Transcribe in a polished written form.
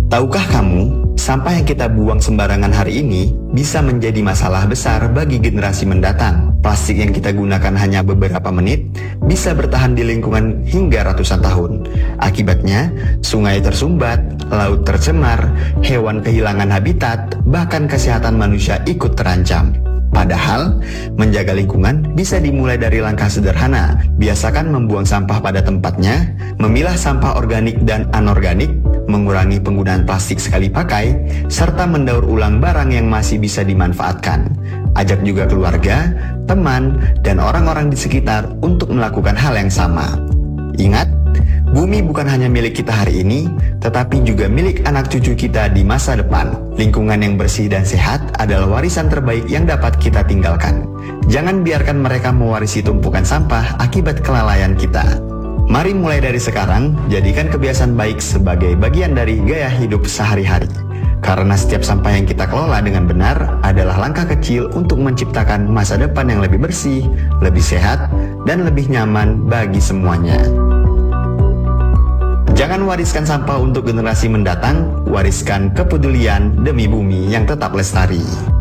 Tahukah kamu, sampah yang kita buang sembarangan hari ini bisa menjadi masalah besar bagi generasi mendatang. Plastik yang kita gunakan hanya beberapa menit bisa bertahan di lingkungan hingga ratusan tahun. Akibatnya, sungai tersumbat, laut tercemar, hewan kehilangan habitat, bahkan kesehatan manusia ikut terancam. Padahal, menjaga lingkungan bisa dimulai dari langkah sederhana. Biasakan membuang sampah pada tempatnya, memilah sampah organik dan anorganik, mengurangi penggunaan plastik sekali pakai, serta mendaur ulang barang yang masih bisa dimanfaatkan. Ajak juga keluarga, teman, dan orang-orang di sekitar untuk melakukan hal yang sama. Ingat, bumi bukan hanya milik kita hari ini, tetapi juga milik anak cucu kita di masa depan. Lingkungan yang bersih dan sehat adalah warisan terbaik yang dapat kita tinggalkan. Jangan biarkan mereka mewarisi tumpukan sampah akibat kelalaian kita. Mari mulai dari sekarang, jadikan kebiasaan baik sebagai bagian dari gaya hidup sehari-hari. Karena setiap sampah yang kita kelola dengan benar adalah langkah kecil untuk menciptakan masa depan yang lebih bersih, lebih sehat, dan lebih nyaman bagi semuanya. Jangan wariskan sampah untuk generasi mendatang, wariskan kepedulian demi bumi yang tetap lestari.